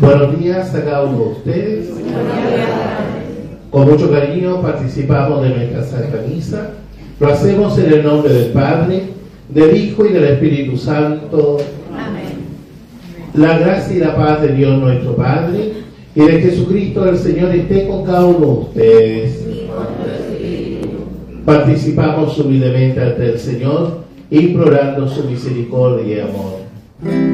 Buenos días a cada uno de ustedes. Con mucho cariño participamos de nuestra Santa Misa. Lo hacemos en el nombre del Padre, del Hijo y del Espíritu Santo. Amén. La gracia y la paz de Dios nuestro Padre y de Jesucristo el Señor esté con cada uno de ustedes. Participamos humildemente ante el Señor, implorando su misericordia y amor.